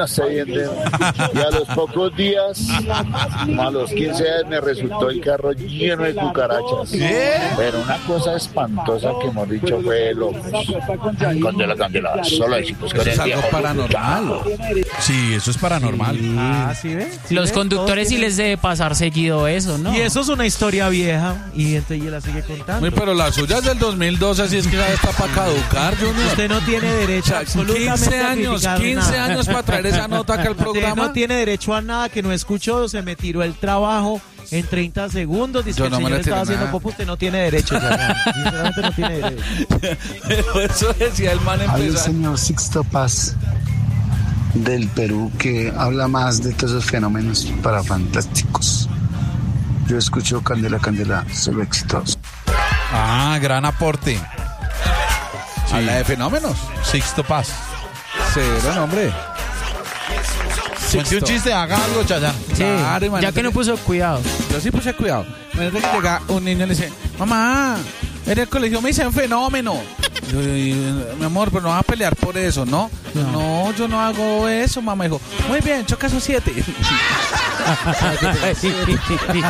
Y a los pocos días, a los 15 días, me resultó el carro lleno de cucarachas. Pero una cosa espantosa que hemos dicho fue locos. Candela, solo éxitos. Eso es algo paranormal. Sí, eso es paranormal. ¿Sí ve? Los conductores sí les debe pasar seguido eso, ¿no? Y eso es una historia vieja y entonces ella la sigue contando. Uy, pero la suya es del 2012, así es que ya está para caducar, Junior. Usted no tiene derecho absolutamente 15 años para traer esa nota acá al programa. Usted no tiene derecho a nada que no escuchó, se me tiró el trabajo en 30 segundos. Dice Yo que no el me señor le tiré estaba haciendo nada. popo, usted no tiene derecho. Sinceramente no tiene derecho. Pero eso decía el man Hay un empezar. señor Sixto Paz del Perú que habla más de todos esos fenómenos parafantásticos. Yo escucho Candela, solo éxitos. Ah, gran aporte. Sí. Habla de fenómenos. Sixto Paz. Cero, hombre. Cuente un chiste, haga algo, Chayán. Sí, Claro, ya imagínate que no puso cuidado. Yo sí puse cuidado. Imagínate que llega un niño y le dice, mamá, en el colegio me dicen fenómeno. Yo, mi amor, pero no vas a pelear por eso, ¿no? No, yo no hago eso, mamá. Dijo, muy bien, choca esos 7.